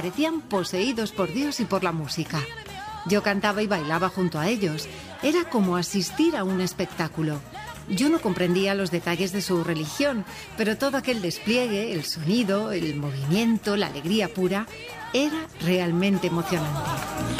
Parecían poseídos por Dios y por la música. Yo cantaba y bailaba junto a ellos. Era como asistir a un espectáculo. Yo no comprendía los detalles de su religión, pero todo aquel despliegue, el sonido, el movimiento, la alegría pura, era realmente emocionante.